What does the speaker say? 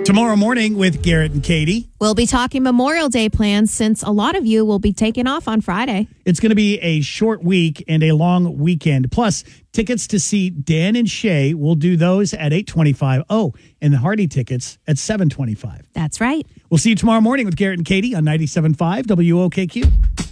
Tomorrow morning with Garrett and Katie. We'll be talking Memorial Day plans since a lot of you will be taking off on Friday. It's going to be a short week and a long weekend. Plus, tickets to see Dan and Shay, we'll do those at 8:25. Oh, and the Hardy tickets at 7:25. That's right. We'll see you tomorrow morning with Garrett and Katie on 97.5 WOKQ.